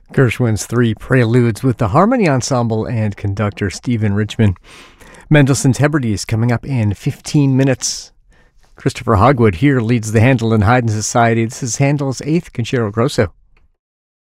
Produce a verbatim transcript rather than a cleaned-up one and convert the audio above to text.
Gershwin's Three Preludes with the Harmony Ensemble and conductor Stephen Richman. Mendelssohn's Hebrides coming up in fifteen minutes. Christopher Hogwood here leads the Handel and Haydn Society. This is Handel's eighth Concerto Grosso.